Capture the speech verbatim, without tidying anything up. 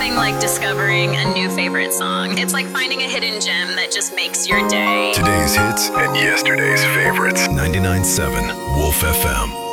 nothing like discovering a new favorite song. It's like finding a hidden gem that just makes your day. Today's hits and yesterday's favorites. ninety-nine point seven Wolf F M.